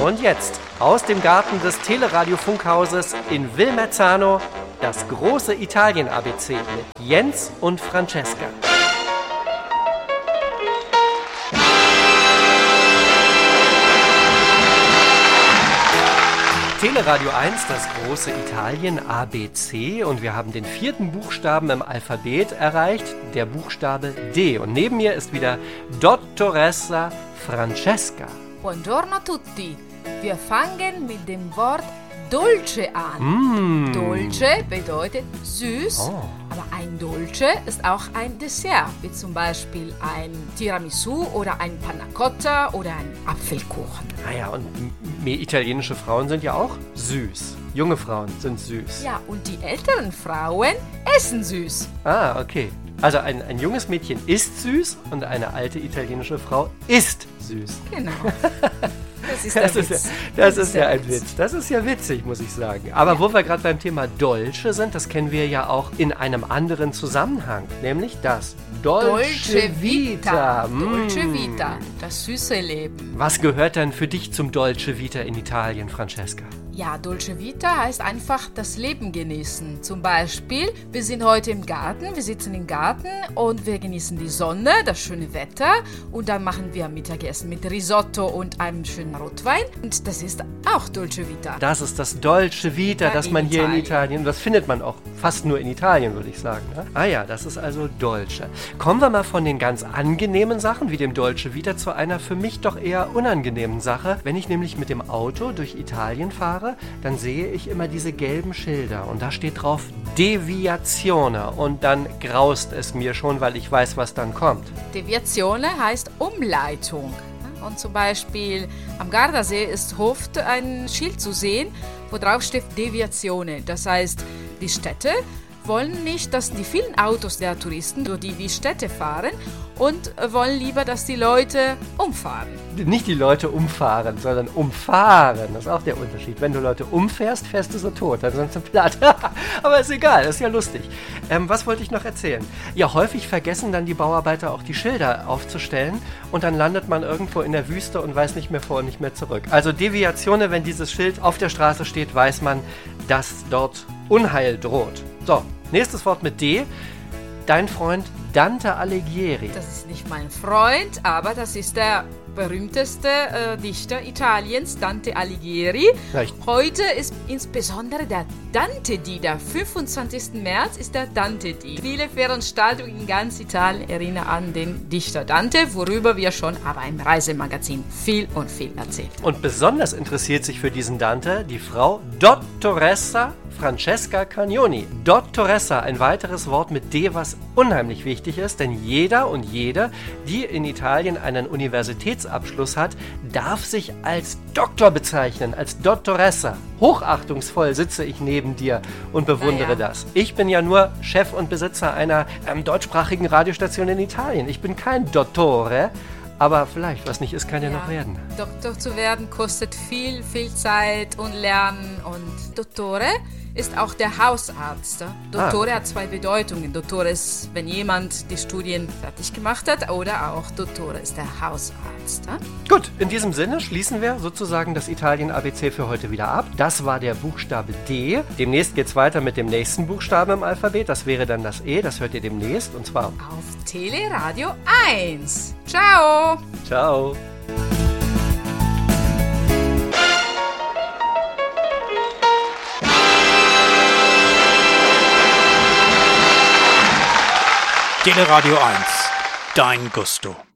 Und jetzt aus dem Garten des Teleradio-Funkhauses in Wilmerzano das große Italien-ABC mit Jens und Francesca. Teleradio 1, das große Italien-ABC, und wir haben den 4. Buchstaben im Alphabet erreicht, der Buchstabe D. Und neben mir ist wieder Dottoressa Francesca. Buongiorno a tutti. Wir fangen mit dem Wort Dolce an. Dolce bedeutet süß, aber ein Dolce ist auch ein Dessert, wie zum Beispiel ein Tiramisu oder ein Panna Cotta oder ein Apfelkuchen. Naja, und italienische Frauen sind ja auch süß. Junge Frauen sind süß. Ja, und die älteren Frauen essen süß. Ah, okay. Also ein junges Mädchen ist süß und eine alte italienische Frau isst süß. Genau. Das ist der Witz. Das ist ja ein Witz. Das ist ja witzig, muss ich sagen. Aber wo wir gerade beim Thema Dolce sind, das kennen wir ja auch in einem anderen Zusammenhang, nämlich das Dolce Vita. Dolce Vita, das süße Leben. Was gehört denn für dich zum Dolce Vita in Italien, Francesca? Ja, Dolce Vita heißt einfach das Leben genießen. Zum Beispiel, wir sind heute im Garten, wir sitzen im Garten und wir genießen die Sonne, das schöne Wetter und dann machen wir Mittagessen mit Risotto und einem schönen Rotwein und das ist auch Dolce Vita. Das ist das Dolce Vita, das man hier in Italien, das findet man auch fast nur in Italien, würde ich sagen. Ne? Ah ja, das ist also Dolce. Kommen wir mal von den ganz angenehmen Sachen wie dem Dolce Vita zu einer für mich doch eher unangenehmen Sache. Wenn ich nämlich mit dem Auto durch Italien fahre, dann sehe ich immer diese gelben Schilder und da steht drauf Deviazione und dann graust es mir schon, weil ich weiß, was dann kommt. Deviazione heißt Umleitung. Und zum Beispiel am Gardasee ist oft ein Schild zu sehen, wo drauf steht Deviazione. Das heißt, die Städte wollen nicht, dass die vielen Autos der Touristen durch die Städte fahren und wollen lieber, dass die Leute umfahren. Nicht die Leute umfahren, sondern umfahren. Das ist auch der Unterschied. Wenn du Leute umfährst, fährst du so tot, dann sind sie platt. Aber ist egal, ist ja lustig. Was wollte ich noch erzählen? Ja, häufig vergessen dann die Bauarbeiter auch die Schilder aufzustellen und dann landet man irgendwo in der Wüste und weiß nicht mehr vor und nicht mehr zurück. Also Deviazione, wenn dieses Schild auf der Straße steht, weiß man, dass dort Unheil droht. So, nächstes Wort mit D. Dein Freund Dante Alighieri. Das ist nicht mein Freund, aber das ist der berühmteste Dichter Italiens, Dante Alighieri. Recht. Heute ist insbesondere der Dante-Di, der 25. März ist der Dante-Di. Viele Veranstaltungen in ganz Italien erinnern an den Dichter Dante, worüber wir schon aber im Reisemagazin viel erzählt haben. Und besonders interessiert sich für diesen Dante die Frau Dottoressa Francesca Cagnoni. Dottoressa, ein weiteres Wort mit D, was unheimlich wichtig ist, denn jeder und jede, die in Italien einen Universitätsabschluss hat, darf sich als Doktor bezeichnen, als Dottoressa. Hochachtungsvoll sitze ich neben dir und bewundere das. Ich bin ja nur Chef und Besitzer einer deutschsprachigen Radiostation in Italien. Ich bin kein Dottore, aber vielleicht, was nicht ist, kann ja noch werden. Doktor zu werden kostet viel Zeit und Lernen und Dottore ist auch der Hausarzt. Dottore hat zwei Bedeutungen. Dottore ist, wenn jemand die Studien fertig gemacht hat, oder auch Dottore ist der Hausarzt. Gut, in diesem Sinne schließen wir sozusagen das Italien-ABC für heute wieder ab. Das war der Buchstabe D. Demnächst geht's weiter mit dem nächsten Buchstaben im Alphabet. Das wäre dann das E. Das hört ihr demnächst und zwar auf Teleradio 1. Ciao! Ciao! Teleradio 1, dein Gusto.